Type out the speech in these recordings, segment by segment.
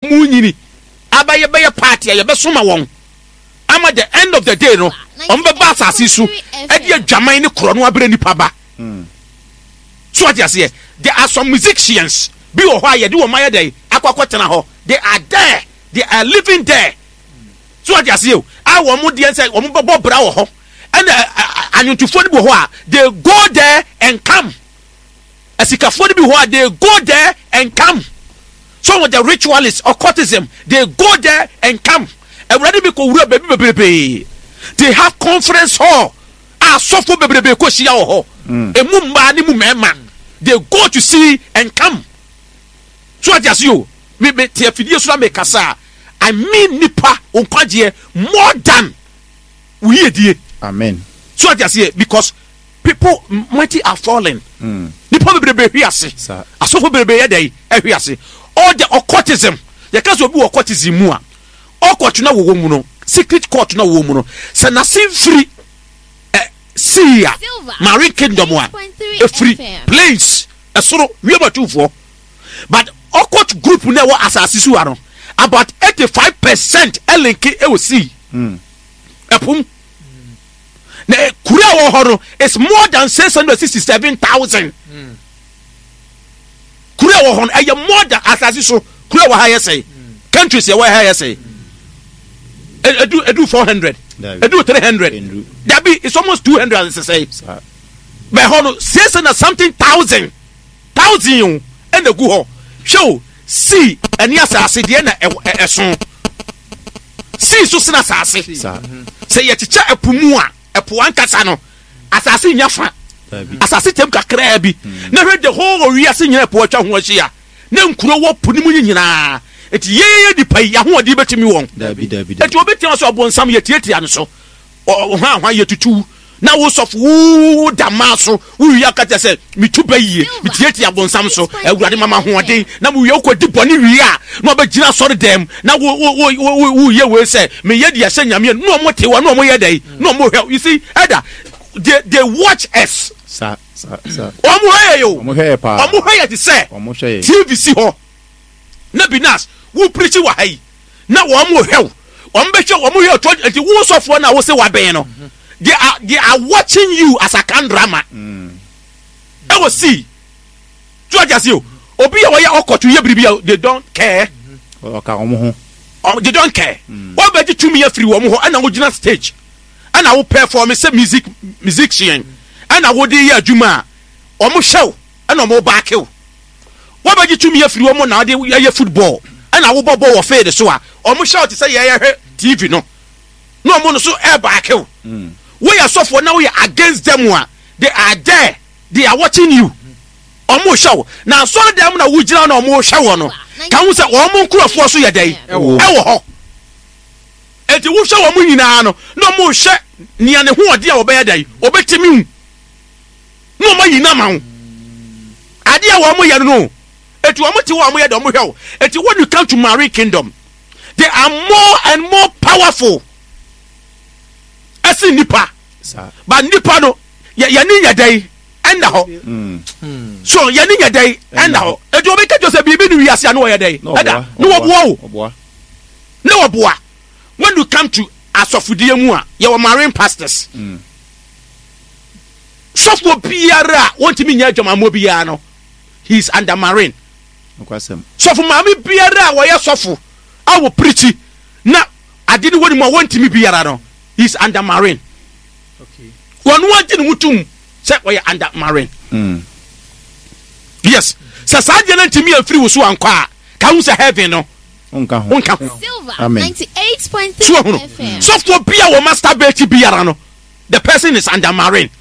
munyini abaye beye party ye be soma won ama the end of the day no on be ba asase so e de adwaman ne kro no abere nipa ba so what you say there are some musicians bi wo ho aye de wo maye dey akwakotena ho they are there, they are living there. So what you say I wo mo de say wo mo bebo bra wo ho and anyuntufo ni bi ho a they go there and come asikafo ni bi ho a they go there and come. Some of the ritualists or occultism, they go there and come. Already baby, they have conference hall. So baby, they go to see and come. So I just you, I mean nipa more than we did. Amen. So I just say because people mighty are falling. Nipa baby here say, I saw baby day here say. All the occultism, the case will be occultism more. Occult na wo mu no, secret court na wo mu no. Se na sin free see ya. Marine kingdom one. A free place. A soro we about 2-4. But occult group na wo asase su ano. About 85% elinki e wo see. Epum. Na kura wo ho no is more than 667,000. Kura wo hon eye more than asase so kura wo ha say countries ye wo ha say edu 400 edu 300 that be it's almost 200 as say but hon say na something thousand and the go ho show see any asase de na eson see so sina asase say ye chicha epumu a epo ankasa no asase nyafa asase tem kakra bi na hwe the whole area se nyina po atwa ho ahia na nkuro wo puni mu nyina eti ye di pai ya ho odi betimi won eti obetia so obonsam ye tietia no so ha ye tutu na wo sof wo damaso wo wi akata se mitu bayi mi tietia obonsam so awurade mama ho odi na mo wi okodi boni wi a na obegina sori dem na wo ye we se me ye di ahye nyame no mo tewa no mo ye dai no mo hwe you see either they watch us. Sir. Omo hey ti say. TV si ho. Na binas, wo preach wa hai. Na omo hwe. Omo be hwe omo hwe enti wo sofo na wo se wa ben no. They are watching you as a can drama. I will see. Just you. Obi ya wa okotu ye biribi they don't care. Okay, omo ho. They don't care. What be to me free omo ho ana wo gina stage. And I will perform say musician and I will do ya juma omo show and omo back you what about you to me free omo now dey football and I will ball of fade so omo show to say ya TV no omo no so air back you we are so for now we are against them one they are there they are watching you omo show now so them na wo gina na omo show no kan wo say omo nkurofo so ya dey e wo ho eti wo hwe wo mu nyina no no mo hwe nia ne ho ode a obeya dai obetimi hu no mo yina ma ho ade a wo mo ye no eti wo mo ti wo mo ye do mo hwe eti when you come to Marine Kingdom they are more and more powerful asi nipa but nipa no ya ni nya dai enda ho so ya ni nya dai enda ho eti obeka Joseph bibi ni wi ase na wo ye dai eda no wo no wo when you come to asofudie mu a ye marine pastors sofo biara want me nya adwama mo biara no he is under marine okwasem sofo maami biara wo ye sofo a wo preach na ade ni woni mo want me biara no he is under marine okay wonu ante ni mutum say wo ye under marine yes sa ade na ntimi afiri wo so anka ka hu say heaven no Unka Silver 98.3 FM. Software beer or masturbate beer no. The person is under marine.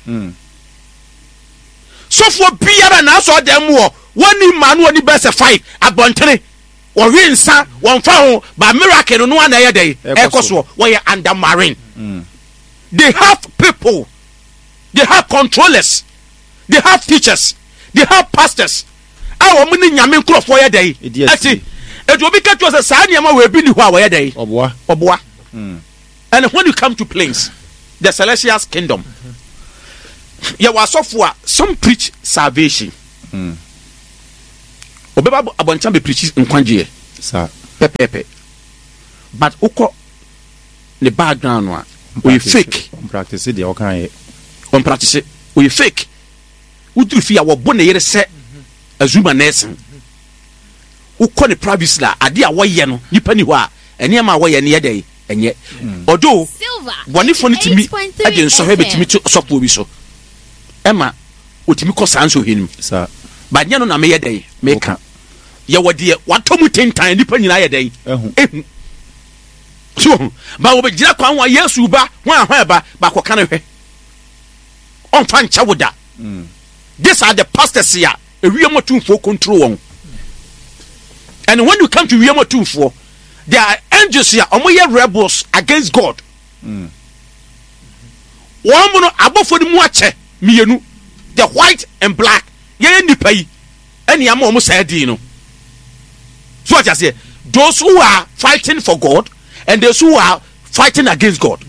Software beer and also them war. One in man one best 5 abontene. Or rinsa one found by miracle no one a day. Echoso where under marine. They have people. They have controllers. They have teachers. They have pastors. Our money nyame crop where day. It will be catch us a sign yama we be who are day. Oboa. And when you come to place, the celestial kingdom, you are software, some preach salvation. Obeba aboncham be preach in kwanjie. pepepe but uko the background no we fake practice the okay on practice we fake udru fi awo bo na yere se azuma nursing uko ne privacy la ade a woye no nipa ni ho a ene ma woye ne yede enye odo boni fo ne timi ade nso he betimi to sopo bi so ema otimi ko sanso henim sa ba nya no na me yede meka ye wode watomu tentan nipa nyina yede ehu so ba wo be gira kwan wa Yesu ba ho ahwa ba ba ko kan hwe on fa ncha woda these are the pastors here ewiem tumfo control one. And when you come to ewiem tumfo there are angels here omoye rebels against God one mono abofo ni mu ache mienu the white and black ye nipa yi eni am omo saidi no so what you say those who are fighting for God and those who are fighting against God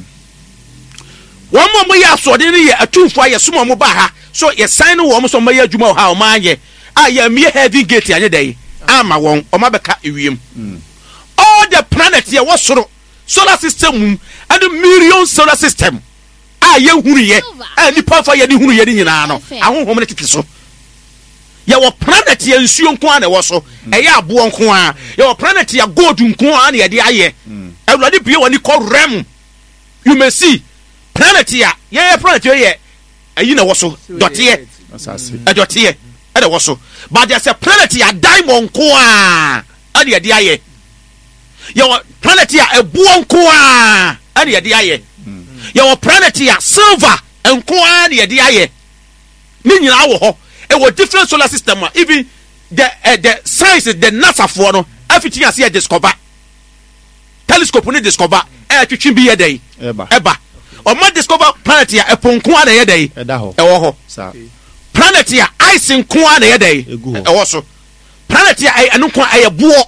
one more ya so de ye atumfo aye so mo ba ha so ye sign no wo mo so maye adwuma ha o ma anye aye me heavy gate anye dey ama won o ma beka ewiem all the planets here was solar system and million solar system aye hunu ye ani pa fa ye ni hunu ye ni nyina no ahohom ne tete so ye wo planet ye nsuo nko a na wo so eye abo nko a ye wo planet ya gold nko a na ye de aye awurade bie woni ko rem you may see planet ya ye planet ye ayi na wo so dotie adotie e de wo so but there's a planet ya diamond nko a na ye de aye ye wo planet ya ebuo nko a na ye de aye ye wo planet ya silver nko a na ye de aye ni nyina wo ho e wo different solar system even the science the NASA for no everything as here discover telescope ni discover twitwi bi ye dey eba o ma discover planet ya eponko a na ye dey eda ho e wo ho sa planet ya ice nko a na ye dey e wo so planet ya anu nko a ye buo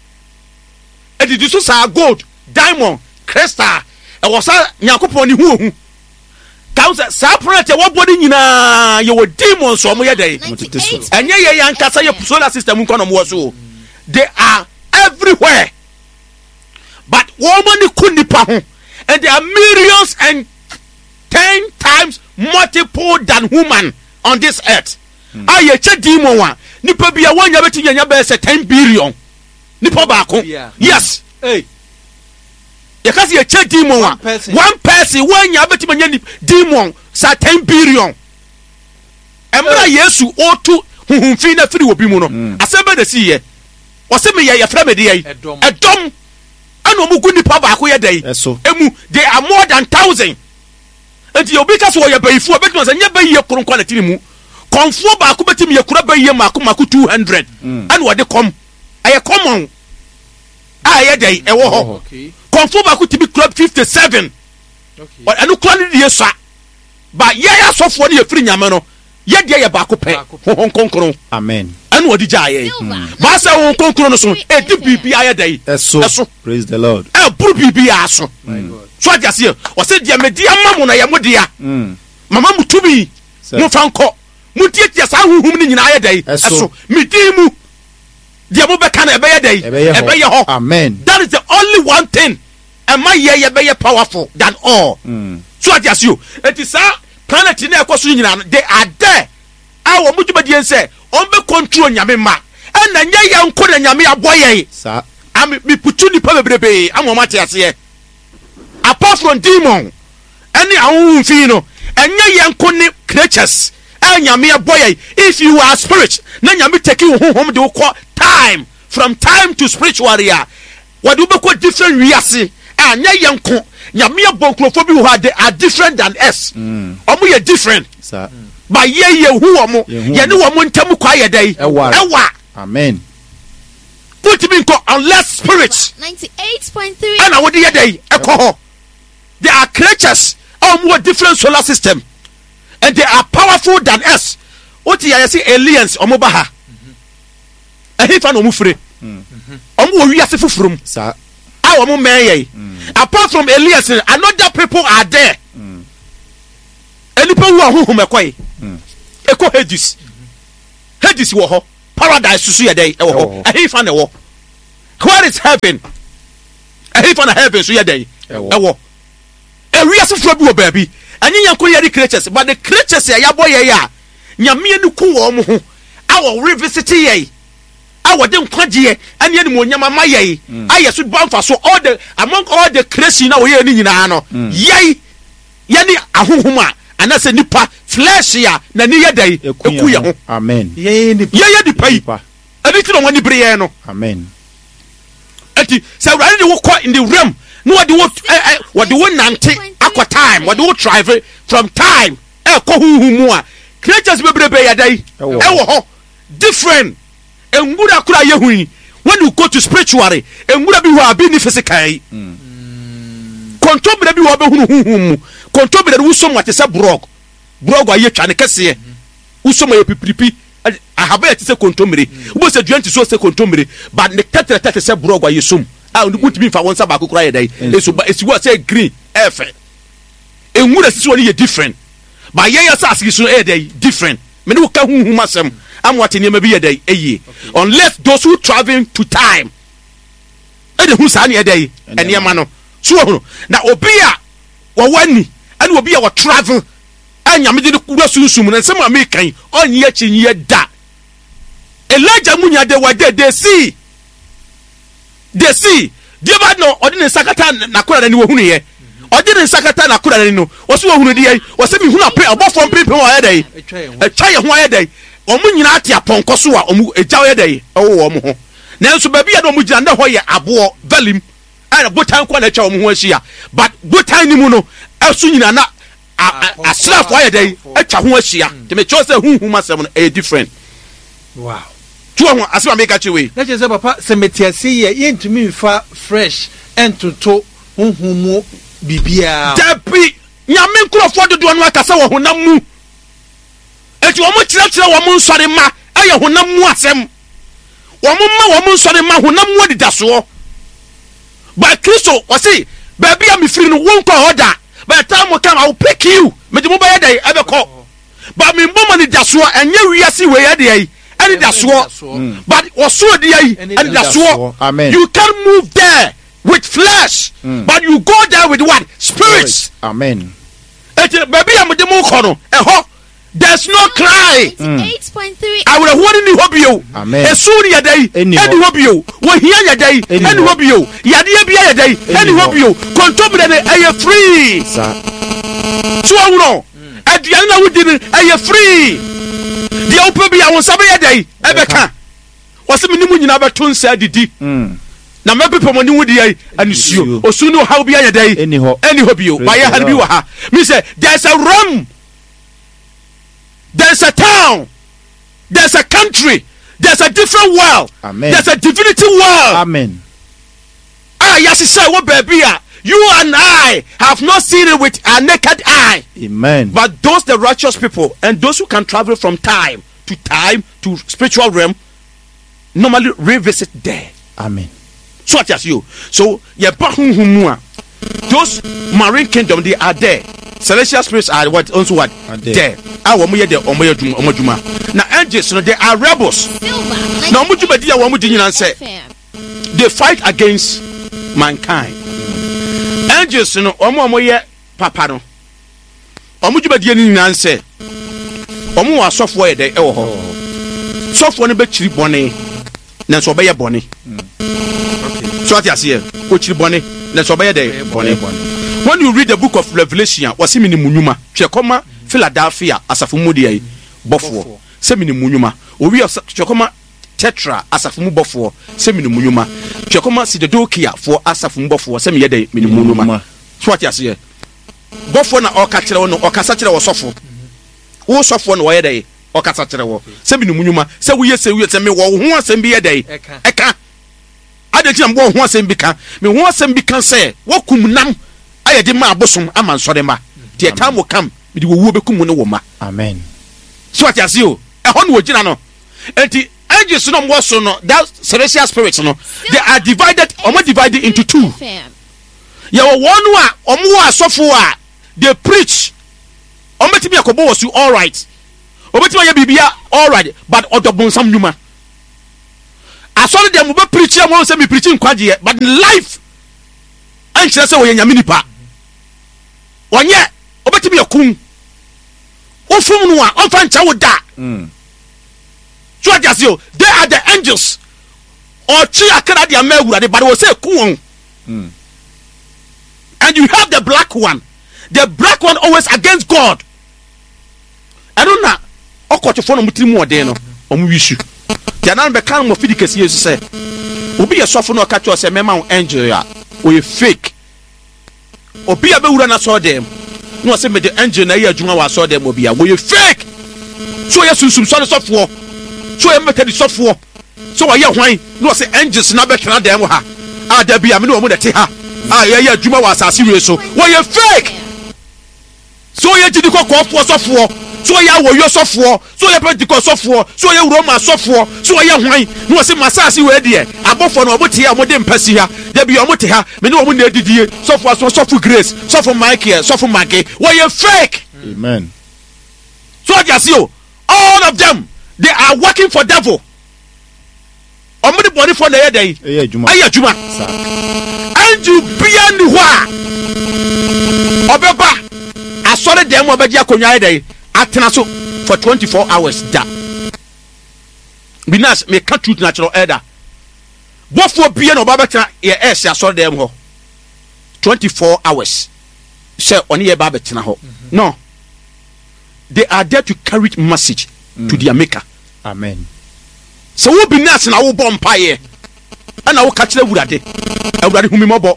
e di so sa gold diamond crystal e wo sa nyakopon ni hu Kausa sa planet wa body nyina ye wo demons o mo ye dey enye ye yankasa ye solar system nko no mo so they are everywhere but woman kunipa ho and there are millions and 10 times multiple than human on this earth aye che demon wa nipa bia wanya beti nya be se 10 billion nipa ba ko yes hey you can see a check demon one person when you have to manage demon sa 10 billion emra Yesu otu huhunfi na firi obi mu no asebe de see ye o se me ye fra me de ye edom ana omu gu nipa ba ko ye dey emu they are more than 1,000 and you be ka so ye bayifu obetimo se nye bayiye kronkwa na tiri mu konfo ba ko betimi ye kura bayiye mako 200 and wo de kom aye common aye dey e wo ho confirm ba ku tibi club 57 okay anu club ni yesa ba ye ya sofo ni efiri nyame no ye de ye ba ko pe hon konkron amen anu odi jaye ba sa hon konkron no so e di bibi aye dey eso praise the Lord buru bibi aso so ajase o se dia medi amamu na ye modia mama mutumi mo fanko mutietia sa huhum ni nyina aye dey eso medi mu dia mo be kana ebe ye dey ebe ye ho amen that is the only one thing and my ye be powerful than all so just you it is a planet na ekoso nyina they are there awo mujuma die say on be control nyame ma and na nye ye nko na nyame aboye sa am me putu ni pa bebrebe am o mate ase apart from demon any awun fi no enye ye nko ni creatures nyame aboye if you are spirit na nyame take you home de ko time from time to spiritual area what do be different wiase anya yenko nyame abonkrofo bi ho they are different than us omo ye different sir ba ye hu omo ye ne omo ntam kwa ye dai ewa amen put me nko unless spirit 98.3 ana wodi ye dai ekoho they are creatures omo different solar system and they are powerful than us what you say aliens omo ba ha ehifa no mu fure omo wo wiase fufurum sa awo mo meye apart from Elias another people are there enipa wo ahohom ekoi eko Hades wo ho paradise susu ye dey wo ho ehifa ne wo where is heaven? Heaven for heaven so yɛdɛn ɛwɔ ewiasefo bi wɔ baabi ɛnyɛ yanko yɛde creatures but the creatures yɛ yabɔ yɛ a nyame ni ku wɔ mo ho awɔ revisit yɛ awɔ de nkwagye ɛne ɛne mo nyama ma yɛ ayɛ so bamfa so among all the creation na wɔyɛ ni nyinaa no yɛ ni ahohom a anase nipa flesh ya na ni yɛdɛn eku yɛ ho amen yɛ nipa yi ɛne ti na wɔn ni bere yɛ no amen eti sɛ wurade de wokɔ in the realm no wɔde wo nante akɔ time wɔde wo drive from time ɛkɔ huhu mu a creatures bebrebe yɛdɛn ɛwɔ hɔ different nwura kora yɛ hu yi when you go to spiritually nwura bi wɔ a bi ni physical yi kontomire bi wɔ bɛhunu huhu mu kontomire no wusom wate sɛ brog a yɛ twa ne kɛseɛ wusom yɛ pipiripi ahaba yɛ te sɛ kontomire wo sɛ duan te so sɛ kontomire but ne tɛtɛtɛ te sɛ brog a yɛ som a wotumi mfa wɔn nsa baako kora yɛ dɛn eso ba esi wɔ sɛ green ɛfɛ nwura sisi wɔn yɛ different but yɛyɛ sɛ asigi so ɛyɛ dɛn different mɛ ne wo ka huhu masɛm amwate nneɛma bi yɛ dɛn ɛyie unless those who traveling to time ɛde hu saa ne yɛ dɛn ɛnneɛma no so wɔ na obi a wɔwɔ ani ɛne obi a wɔ travel anyame de kura sunsum na nsɛm a mekan ɔnye akyi nyɛ da Elijah munya de wade de see David no ɔde ne sakata na kora ne wɔhunu yɛ ɔde ne sakata na kora ne no wɔso wɔhunu de yɛ wɔsɛ mi hunu apɛ ɔbɔfo mpepem wɔ yɛ dɛ ɛtwa yɛ ho yɛ dɛ ɔmo nyina ate apɔnkɔ so a ɔmo egya yɛ dɛ ɛwɔ wɔn ho nanso baabi a ɔmo gyina ndɛ hɔ yɛ aboɔ valim ɛna botan kɔ na atwa wɔn ho ahyia but botan ni mu no ɛso nyina na asrafo ayɛ dɛ atwa ho ahyia tɛmɛkyɛw sɛ huhum asɛm no ɛyɛ different wow tuwa ho asɛm a meka kyerɛ wei na kyerɛ sɛ papa sɛ metiase yɛ yɛntumi mfa fresh ɛntoto honhom mu biribiaa dabi nyame nkurɔfoɔ dodoɔ no akasa wɔ honam mu enti wɔn kyerɛkyerɛ wɔn nsɔre ma ɛyɛ honam mu asɛm wɔn ma wɔn nsɔre ma honam mu adidasoɔ ba kristo wɔsi baabi a mefiri no wɔn kɔ hɔ da by the time we come I will pick you me de mo bɛyɛ dɛ ɛbɛkɔ but me mbɔ ma ne dasoɔ ɛnyɛ wiase wei yɛ deɛ yi ɛne dasoɔ but wɔsoro deɛ yi ɛne dasoɔ you can move there with flesh but you go there with what spirits amen eti baabi a mo de mo kɔ no ɛhɔ there's no cry 8.3 awerɛhoɔ ni hɔ bio esu ni yɛ dɛ yi ɛni hɔ bio wɔhia yɛ dɛ yi ɛni hɔ bio yadeɛ bi yɛ dɛ yi ɛni hɔ bio kɔntɔmire ne ɛyɛ free tuwawuro aduane na wodi ne ɛyɛ free deɛ wopɛ bi a wo nsa bɛyɛ dɛ yi ɛbɛka wɔsɛ me ne mu nyinaa bɛto nsa didi na mɛpepɛ mo ne wo deɛ anusuo osu ne ɔhaw bi ayɛ dɛ yi ɛni hɔ bio bayɛ ha bi wɔ ha me sɛ there's a realm. There's a town, there's a country, there's a different world, amen. There's a divinity world. Amen. Yes, what baby, you and I have not seen it with our naked eye. Amen. But those the righteous people and those who can travel from time to spiritual realm normally revisit there. Amen. So what as you? So those marine kingdom they are there. Celestial spirits are what also what there. Our omojuma. Now angels, they are rebels. Now they fight against mankind. Angels, no omoye papa no. Omojuma di ni nanse. Omo wa software de ewo ho. Software no be chiri bone. Na so be ye bone. So what you see? Ko chiri bone. Na so be ye de bone. When you read the book of Revelation, wasimini munyuma. Chekoma Philadelphia asafumu diye bofo. Semini munyuma. Owi chekoma Tetra asafumu bofo. Semini munyuma. Chekoma Sidodokia for asafumu bofo. Semi yede mini munyuma. So what you see? Bofo na okachire no okasachire wo sofo. Wo sofo no yede okasachire wo. Semini munyuma. Se wo yese me wo ho asem bi yede. Eka. Ade ti am wo ho asem bi ka. Me ho asem bi kan se wo kumnam aye de ma abosom ama nsore ma the time will come me de wo bekum ne wo ma amen so what you see o ehon wo gina no enti angels no mo so no that celestial spirits no they are divided into two ye wo one a omo asofo a they preach ometimi akobo was you all right ometimi ya bibia all right but odobonsam nyuma asɔre dem be preach am say me preaching kwaje but life ankyerɛ sɛ wɔyɛ nyame nipa wɔnyɛ obetimi yakun ofum no a ɔmfa nkyɛ wo da so just you they are the angels or chi akara dia mawura de but we say ku and you have the black one always against God. I don't know okotofo no mutiri mu ɔden no ɔmo wisu dia nan be kan mo fidi kesi yesu say obi ye sofo no ka cho say mema wo angel ya o fake obi a be wura na so dem no say me the angel na ye adwuma wa so dem obi a wo fake so ye sunsum so sofo so ye metadi sofo so wa ye hwan no say angels na be tena dem ha a da bia me no mo de te ha a ye adwuma wa asase we so wo ye fake so ye jidi kokofo sofo so ya wo yo sofo so ya Pentecost sofo so ya Roma sofo so ya hwan no se masasi we de abofo no obote ya omode mpasi ha da bi omote ha me ne omo na edidie sofo sofo Grace sofo Michael sofo Mage wo ye fake. Amen. So just you all of them they are working for devil. Omode body for na ye dey ayajuma and you bia ni ho a obeba asore dem obeji akonwa dey atena so for 24 hours da binas me ka truth natural elder bofo bia na obaba tena ye ese asore dem ho 24 hours say oni ye ba betena ho no they are there to carry message to their maker. Amen. So wo binas na wo bompa ye ana wo ka kire wurade humimobo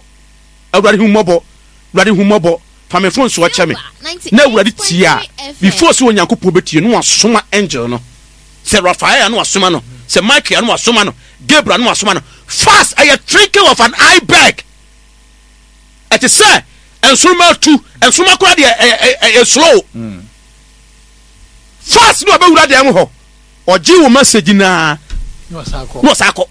fame phone so wacha me na wurade tia before so onyankopon betie no asoma angel no se Raphael no asoma no se Michael no asoma no Gabriel no asoma no fast a trickle of an eye bag it is say ensuma tu ensuma kwa de slow fast no be wurade am ho oji wo message na no sako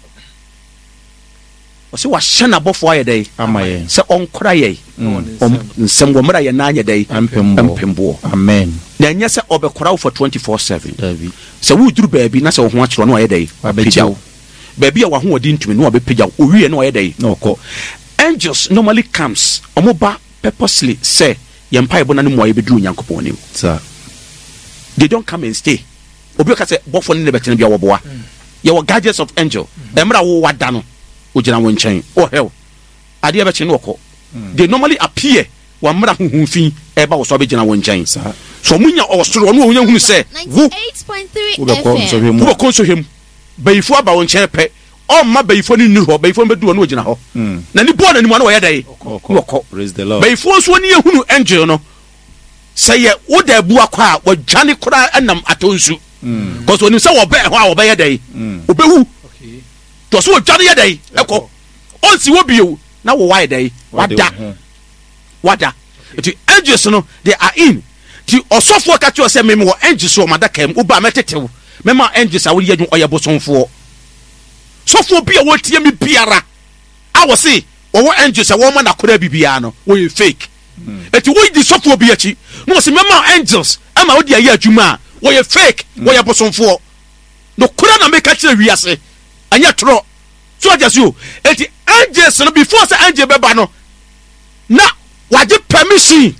o se wa hyena bofo aye dai amaye se onkora ye nsem wo mra ye na anye dai ampembo amen na nya se obekora for 24/7 se wo duru baabi na se wo ho akiro no aye dai abejaw baabi a wo ho odi ntumi no abepejaw owie no aye dai no ko angels normally comes omoba purposely say ye mpa ebo na ne mo aye beduru nyankopon nim sir they don't come and stay obi ka se bofo ne betene bia wo boa ye wo gadgets of angel emra wo wada no ojina won chen oh hell ade be chen no ko they normally appear wa mra huhunfin eba wo so be gina won chen so munya osoro no onya hunu se wo 98.3 wo ko so him bayifo aba won chen pe o ma bayifo ni nu ho bayifo be duo no ojina ho na ni bo na ni mo na wo ye dai ko praise the Lord bayifo so ni ehunu angel no say ye wo da bu akwa wo dwane kora anam atonsu because when you say wo be ho a wo be ye dai obehu to so dwane ye dai eko onsi wo bio na wo why dai wada the angels no they are in the osofo ka cho say me wo angels wo madaka m uba metetew me ma angels a wo ye dwon oyebosonfo sofo bia wo tie mi biara a wo say wo angels a wo ma na kora bibia no wo ye fake eti wo di sofo bia chi no say me ma angels ama wo di aye adwuma wo ye fake wo ye bosonfo no kora na me ka kire wiase anya tro so just you eti angels no before say angel beba no na waje permission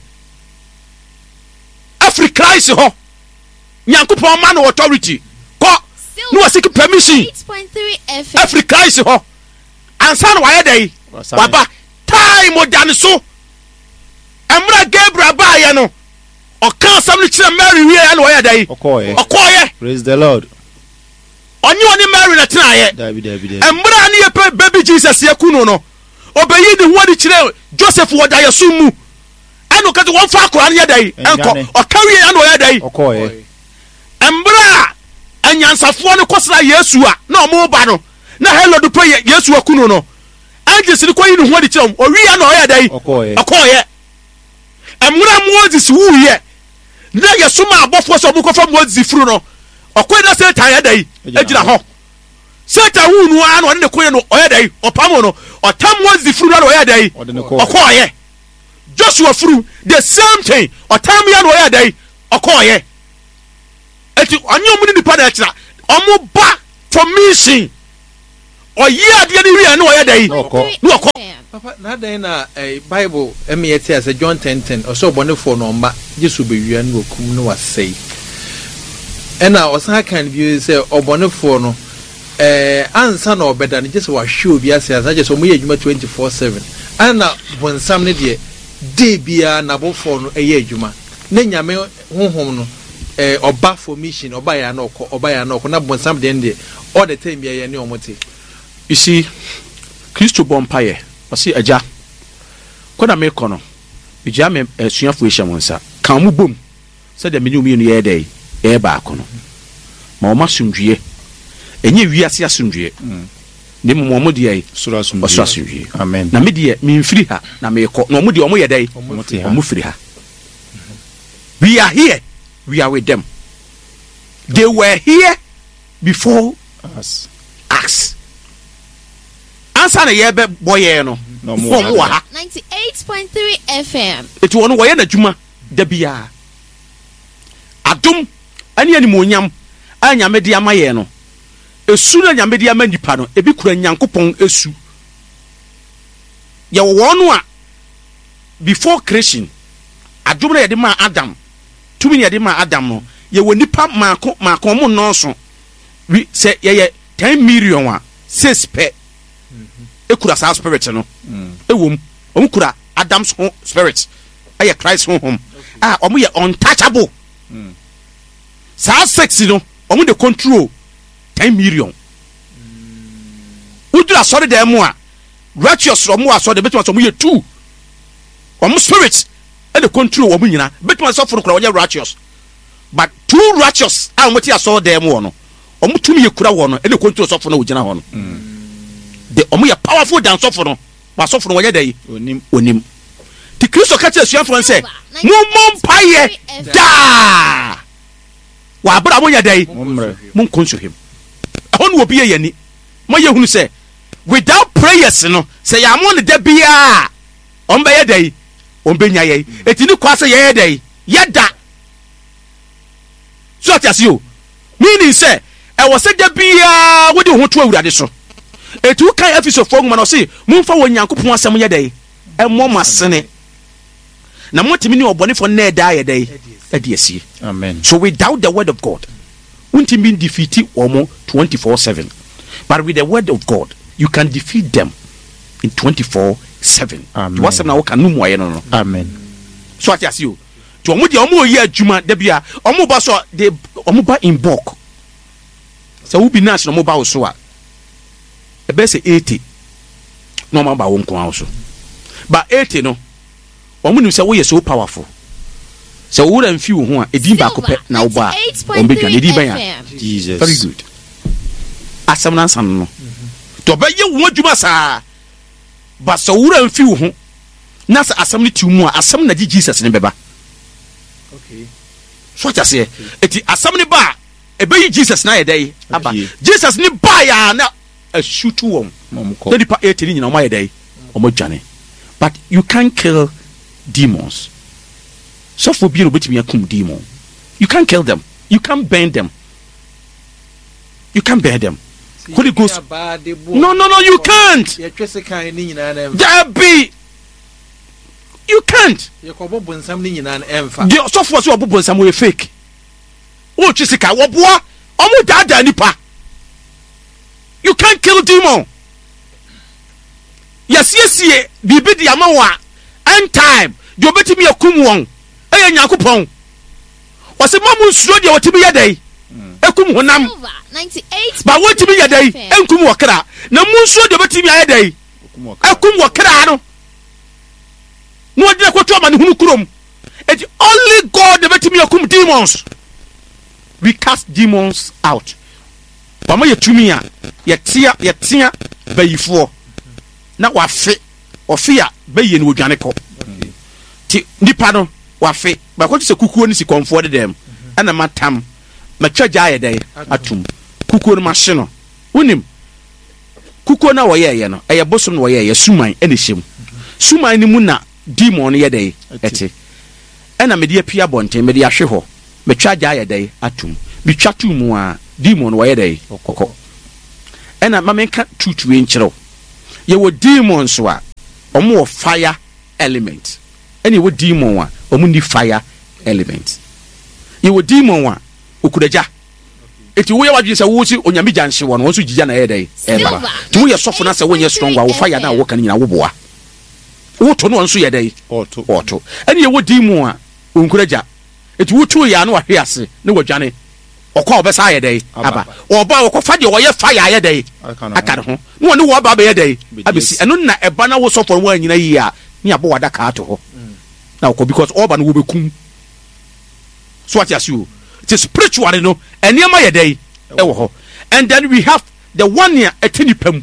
Africa is ho nyankopon man authority ko no wasiki permission 8.3 FM Africa is ho ansa na waye dai waba time odan so emra Gabriel ba ye no o kan sam ni kire Mary wie ya na waye dai okoye praise the Lord oni Mary na tena ye emra ni ye baby Jesus ye kunu no obeyi ni ho di kire Joseph woda ye sumu eno kete won fa akora ne dai enko okawie ya no ye dai okoye emra anyansafo ne kosra Yesu a na omo ba no na hello do pray Yesu akunu no angels ni koyi ni ho di kire owie ya no ye dai okoye emra Moses wu ye na Yesu ma abofo so bu ko fa Moses furu no okoye na Satan ye dai ejira ho Satan wu nu an won ne koye no oye dai opamo no otam Moses furu no oye dai okoye Joshua furu the same thing otam ya no oye dai okoye eti onye omu ni nipa na ekira omu ba for mission ɔyɛ adeɛ no wie ne ɔyɛ dɛ yi ne ɔkɔ. Papa na dan na Bible me yɛte as John 10:10 ɔsɛ ɔbɔnefoɔ no ɔma Yesu bewia no wakum no wasɛe ɛna ɔsan kan bi sɛ ɔbɔnefoɔ no ansa na ɔbɛda no gye sɛ wahwɛ obi ase asa gye sɛ ɔmo yɛ adwuma 24/7 ana bonsam no deɛ day biara n'abɔfoɔ no ɛyɛ adwuma ne nyame honhom no ɔba formation ɔba ya na ɔkɔ na bonsam deɛ all the time biara ne ɔmo te. You see, Kristo bɔ mpaeɛ ɔsi agya kɔda mekɔ no megyaa me asuafoɔ ahyia mo nsa ka mo bom sɛdeɛ mene omienu yɛyɛ dɛ yɛyɛ baako no ma ɔma asomdwie ɛnyɛ wiase asomdwie ne mmom ɔmo deɛ ɔsoro asomdwie na me deɛ memfiri ha na mekɔ na ɔmo deɛ ɔmo yɛ dɛ ɔmo firi ha. We are here, we are with them. They were here before us. Answer na yebe boye no. From wa 98.3 FM. It won wo ye na dwuma da bia. Adom ani animonyam anya mede amaye no. Esu na nya mede ama nipa no ebi kura Nyankopɔn esu. Ye wo no a before creation adom na ye de ma Adam. Tumi na ye de ma Adam no. Ye wo nipa maako mo nonso. We say ye 10 million a 6 pe. Ekura sa spirit no ewom omukura Adam's spirit aye Christ home omo ye untouchable sa 6 no omo de control 10 million udura sorry dem mo a righteous omo aso de betuma so mo ye 2 omo spirit e de control omo nyina betuma so for kura wo righteous but 2 righteous a omo ti aso dem wo no omo tumi ye kura wo no e de control so for no wo gina ho no the omo powerful than suffer no but suffer no dey onim the Kristo ka tell suan from say mo mompaye da wa bra mo nya dey mo konso him ehon wo biye yani mo ye hunu say without prayers no say ya mo ne da bia on be ye dey on be nya ye etini kwa say ye dey ye da so atiase o meaning say e wo say da bia wo de ho to awurade so etu kan episode for nguma no say mumfa wo Nyankopon asem ye dey emo masene na motimi ni obonefo na eda ye dey ediasie. Amen. So without the word of God untimi defeat omo 24/7 but with the word of God you can defeat them in 24/7. What say na wo kan no moye no. Amen. So atiase o to omo de omo ye adwuma da bia omo ba so de omo ba in bulk so wo bi na so omo ba wo so a ebe say 80 no ma ba won ko also but 80 no omo nim say we so powerful so wo ran fi wo ho a edin ba ko pe na wo ba on be dwan edin ban ya Jesus very good asam na san no to be ye wo adwuma sa ba so wo ran fi wo ho na sa asam ni ti mu a asam na Jesus ne beba okay so ta say eti asam ni ba ebe yi Jesus na ye dai aba Jesus ni ba ya na a shoot one. But you can't kill demons. So for being with me a demon. You can't kill them. You can't burn them. You can't burn them. Holy Ghost. No, you can't. That be. You can't. The software so abobon some way fake. Oh, Chisika, what boy? Omo dada nipa. You can't kill demon. Yes, bibi di amawa. And time, you beti me akum won. Eye Nyankopon. O se mamu nsuo de otimi yedai. Ekum honam. 98. Ba wotimi yedai, enkum wokra. Na mu nsuo de beti me yedai. Ekum wokra no. No de kwato ma ne hunu kurom. It only God de beti me akum demons. We cast demons out. Bama yetumi a yetia bayifo na wafe ofia baye ne odwane ko ti nipa no wafe ba ko se kukuo ni si konfo de dem ana matam matwaja aye dai atum kukuo no mahye no unim kukuo na wo ye no eye bosom no wo ye suman ene hyem suman ni mu na demon ye dai ete ana me de apia bonten me de ahwe ho metwaja aye dai atum bitwa tu mu a demon wo ye dai kokko ɛna mamenka tutuwe nkyerɛw yɛwɔ demons so a ɔmo wɔ fire element ɛna yɛwɔ demon a ɔmo ni fire element yɛwɔ demon a okudagya eti wo yɛ wadwe sɛ wo si onyame gya nhye wɔ no wo so gya na yɛ dɛ ɛba ti wo yɛ sɔfo na sɛ wo nyɛ strong wa wo fire na wo kan nyina wo boa wo to no nso yɛ dɛ ɔto ɛna yɛwɔ demon a onkudagya eti wo tu yɛ no ahwe ase ne wadwane ɔkɔ ɔbɛsa ayɛ dɛ aba ɔba ɔkɔfa deɛ ɔyɛ fire ayɛ dɛ aka ne ho ne wɔne wɔ aba bɛyɛ dɛ abɛsi ɛno na ɛba na wo sɔfo wɔ anyina yi a ne abɔ wada ka ato hɔ na ɔkɔ because ɔba no wo bɛkum so what you o it is spiritually no ɛnneɛma yɛ dɛ ɛwɔ hɔ and then we have the one near ɛtini pam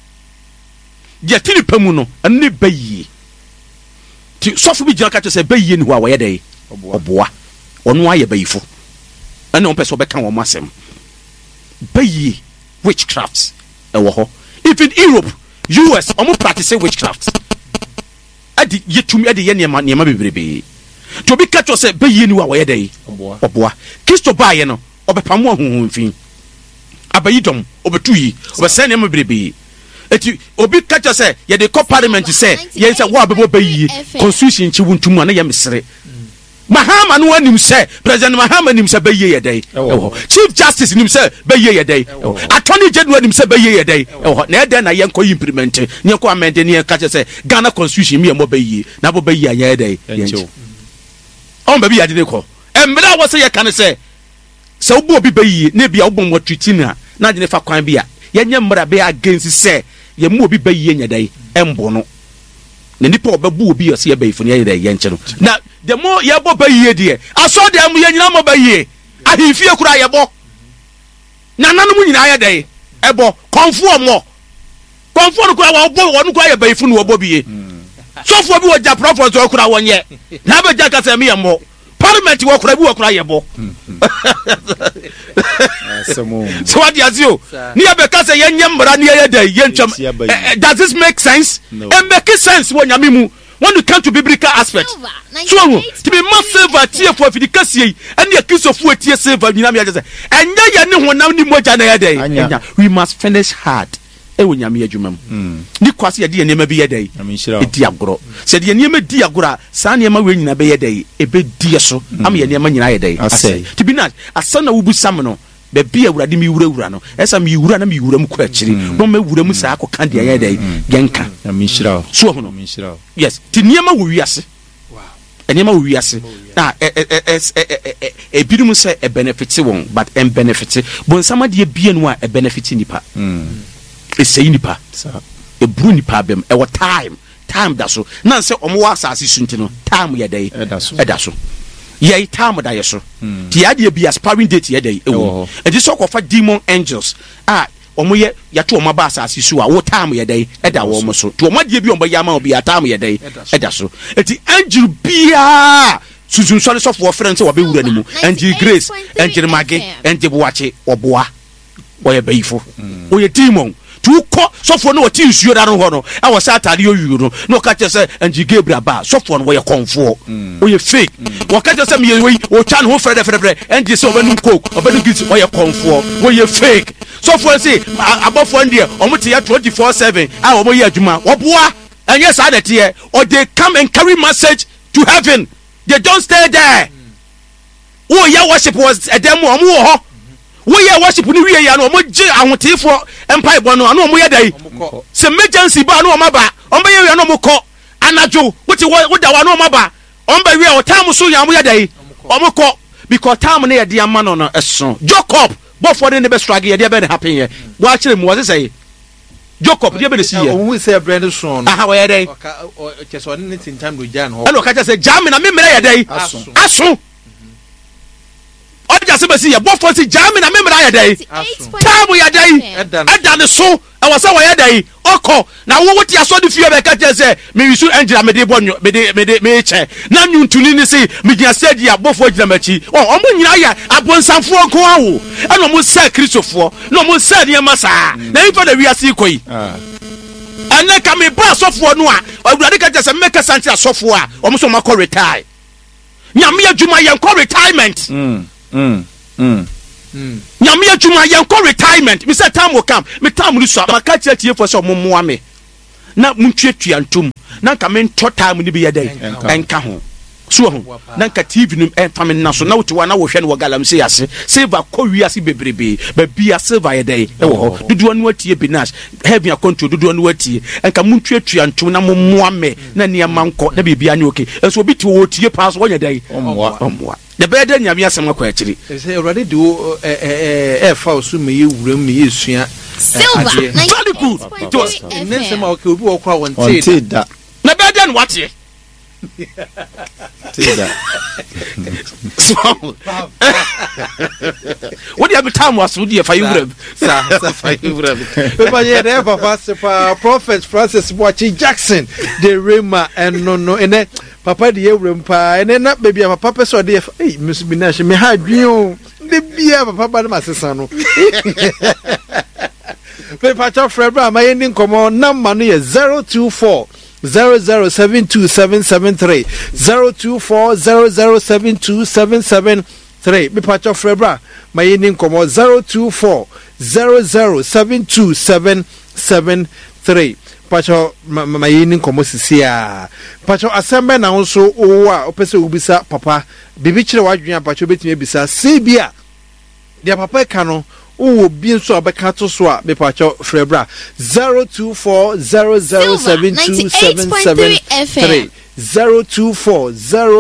deɛ ɛtini pam no ɛno ne bɛyie ti sɔfo bi gyina ka kyerɛ sɛ bɛyie ne hɔ a wɔyɛ dɛ ɔboa ɔno ayɛ bɛyifo ɛna wɔn pɛ sɛ ɔbɛka wɔn asɛm bɛyie witchcraft ɛwɔ hɔ even Europe US ɔmo practice witchcraft ɛde yɛtumi ɛde yɛ nneɛma bebrebe to obi ka kyerɛ sɛ bɛyie ne hɔ a wɔyɛ dɛ ɔboa kristo baayɛ no ɔbɛpamo ahohom fin abayi dɔm ɔbɛtu yi ɔbɛsɛn nneɛma bebrebe eti obi ka kyerɛ sɛ yɛde kɔ parliament sɛ yɛn sɛ wo abɛbɔ bɛyie constitution nkyi wuntum a na yɛ mesere Mahama no anim sɛ president Mahama nim sɛ bɛyie yɛ dɛ chief justice nim sɛ bɛyie yɛ dɛ attorney general nim sɛ bɛyie yɛ dɛ na ɛdɛ na yɛnkɔ implement ne yɛnkɔ amend ne yɛka kyerɛ sɛ Ghana constitution mi yɛ mɔ bɛyie na bɔ bɛyie a yɛ dɛ yɛnkyɛ ɔn baabi yɛ ade ne kɔ mmerɛ a wɔsɛ yɛka ne sɛ wobu obi bɛyie ne bia wobɔ mmɔ treaty na ade ne fa kwan bi a yɛnyɛ mmerɛ bɛyɛ against sɛ yɛmu obi bɛyie nyɛ dɛ ɛmbɔ no na nipa ɔbɛbu obi yɛ sɛ yɛbɛyifo ne yɛ dɛ yɛnkyɛ no na the more yɛbɔ bɛyie deɛ asɔ deɛ mu yɛnyina mɔ bɛyie ahemfie kora yɛbɔ nananom nyinaa yɛ dɛ ɛbɔ kɔnfoɔ mmɔ kɔnfoɔ no kora wɔno kora yɛ bɛyifo no wɔbɔ bie sɔfoɔ bi wɔgya prɔfɔ sɛ ɔkora wɔnyɛ na bɛgya ka sɛ meyɛ mmɔ parliament wɔkora bi wɔkora yɛbɔ so wade ase o ne yɛbɛka sɛ yɛnyɛ mmara ne yɛyɛ dɛ yɛntwam does this make sense? It makes sense wɔ nyame mu when you come to biblical aspect so to be massive tie for afidi kasie and the kristofu tie silver nyina me agye enya ye ne honam ni moja na yedai we must finish hard e wo nyame adwuma mu ni kwase ye de nema bi yedai e di agoro se de nema di agoro sa nema we nyina be yedai e be die so am ye nema nyina yedai asai to be not asana wo bu sam no be bia awurade mi wura no esa mi wura na mi wura mu kwa akiri no ma wura mu sa akọ de yedai yenka nyame hira so ho no yes ti nema wo wiase enema wo wiase na ebirum say e benefit won but em benefit bon sama de bia no a e benefit nipa e sei nipa e bru nipa bem e wo time da so na say omo wa asase sunti no time ye dai e da so ye time da ye so ti ya de bia sparring date ye dai e wo e di so kofa demon angels omo ye yato omo ba asase su a wo time ye dai e da wo mo so to omo de bi omo ya ma obi time ye dai e da so eti angel bia susun so so for friends wo be wura ni mu angel grace angel mage angel boache oboa wo ye bayifo wo ye demon tu ko sofo no wati nsuo da no ho no e wo sa atade oyu no no ka che se angel gabriel ba sofo no wo ye konfo wo ye fake wo ka che se me ye wo twa no ho frede angel se obanu coke obanu git wo ye konfo wo ye fake sofo se abofo ndie omote ya 24/7 a wo ye adwuma wo boa enye sa that here or they come and carry message to heaven. They don't stay there. Wo ya worship was edem omo wo ho. Wo ya worship ni wie ya no omo je ahotifo empire bo no anu omo ye dai. Se emergency ba no omo ba. Omo ye wie no omo ko. Anajo wuti wo da wa no omo ba. Omo ba wie o time so ya omo ye dai. Omo ko because time na ye de ama no no eso. Jacob before the never struggle ye de be happen here. Wo a kire mu wo say Jacob dey be see here. Who say brand son. Aha wo ye dai. O cheso ni tin time do jan ho. Hello ka say jam na me mere ye dai. Aso. Oja se be see here. Before say jam na me mere ye dai. Time ye dai. Eda ne so. I was say wo ye dai. Oko na wo woti aso de fie be ka say me wisu angel me de bonyo me che. Na nyuntuni ni say me gina stage ya bofo gina machi. O mo nyina ya abonsanfo nko awo. E no mo say kristofo. No mo say de masa. Na ifo de wiase koi. Ane ka me ba sofo no a. Awurade ka say me ka santi asofo a. O mo so makọ retire. Nyame adwuma ye nko retirement. nyame adwuma yɛnkɔ retirement me say time will come me time ni so maka tie for so mommoa me na muntwetua ntom na nka me ntɔ time ni bi yɛ dɛn ɛnka ho so ho na nka TV no ɛmfa me na so na wote wa na wohwɛ no wɔ galamsey ase silver kɔ wiase bebrebe ba bia silver yɛ dɛn ɛwɔ hɔ dodo no atie binash heavy control dodo no atie nka muntwetua ntom na mommoa me na nneɛma nkɔ na bibia ne okay ɛso obi te wo tie pass wɔnyɛ dɛn ɔmmoa the better nyame asɛm akɔ akyiri say already do fa so me ye wuram me ye sua Silver. very good 96.3 nsɛm FM. a okay obi wɔ kɔ On wɔnte that. na better no watie so what do you have time was would you fa wuram sa fa wuram papa ye dey papa se pa Prophet Francis Boachi Jackson de Rema no ene papa de wuram pa ene na baby papa pese de eh Miss Binash me ha dwen o de bia papa ba na sesa no Pepa cha frebra ma ye ni nkomo number no ye 024 0072773 024 0072773 Pepa Frebra my name komo 024 0072773 Pacho my name komo sisia Pacho asembe na nso o a opese ubisa papa bibi kire wadwen pacho betime bisa sebia dia papa ka no o bi nso abeka to so a be pacho Frebra 024 0072773 024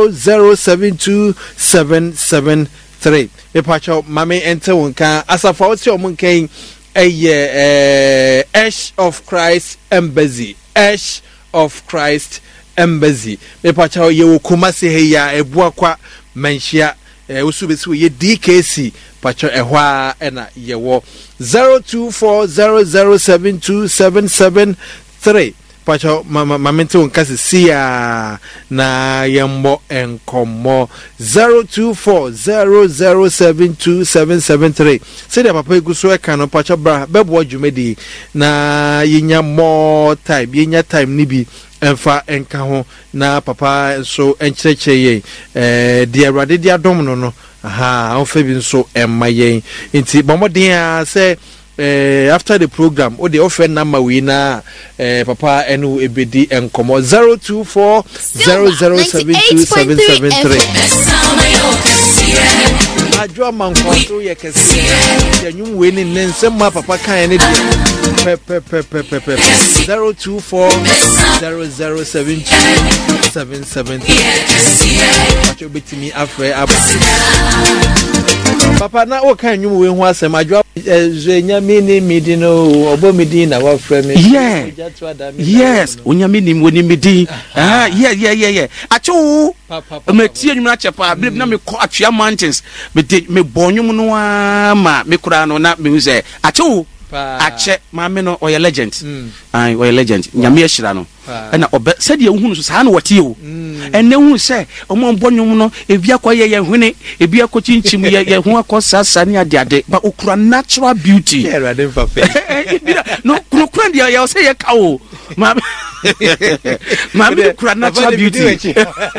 0072773 be pacho mame ente wonka asafa o ti o monkan Ash of Christ Embassy Ash of Christ Embassy be pacho ye wo Kumasi he ya ebu akwa manhia usubesi wo ye DKC pacho ehwa ena yewo 0240072773 pacho mamenti wonkase sia na yembo enkomo 0240072773 sede papa iguso eka no pacho bra bebo dwumedi na yenya more time yenya time ni bi emfa enka ho na papa so enkyerecheye de awrade de adom no aha on fe bi nso emayen nti bomoden a say after the program o de offer number we na papa enu ebedi enkomo 024 0072773 adwo mankoto ye kese yanyum we ni nsem ma papa kan ne de 024 0072773 acho betimi afre ab papa na o kan nyum we hu asem adwo zenya mini midino obo midina wa frame yes onyame nim woni midi yeah acho metie nyum na chepa believe na me ko atwea mountains me bonyum no ma me kura no na me say acho ache maame no oye legend oye legend nyame ahira no na obe said ye hunu so saa na wote o enne hunu se omo bonyum no ebia koye ye hwene ebia ko chinchim ye hu akosasa ne ade ba okura natural beauty no kura dia ya say ye ka o maame okura natural beauty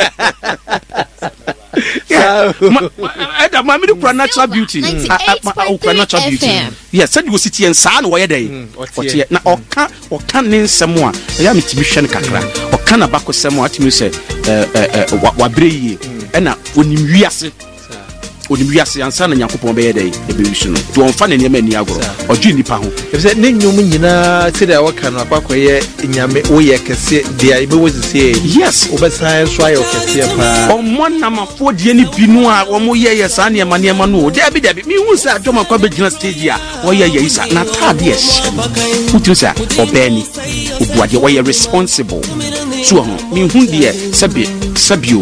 Mami do natural beauty. Natural beauty. Yes, said you sit here and san why day. Na oka ne nsɛm a ɛya metimi hwɛ no kakra. Oka na bako sɛm a atimi sɛ wabrɛ yie ɛna onim wiase. Onim wiase ansa na Nyankopɔn bɛyɛ day ebewisu no. To onfa na nneɛma ani agoro. Ɔdwe nipa ho. Sɛ ne nnwom nyinaa sɛ da wɔka no akɔkɔyɛ nyame woyɛ kɛse dia ibewo sisi. Yes, obesan so ayɛ kɛse pa. Ɔmɔ namafo die ni binu a wɔmo yɛ saa nneɛma no. Dabi mi hu sɛ adwoma kwa bɛgyina stage a wɔyɛ yɛ isa na tade yɛ wotu sɛ ɔbɛni obuade wɔyɛ responsible so ho mi hu deɛ sabio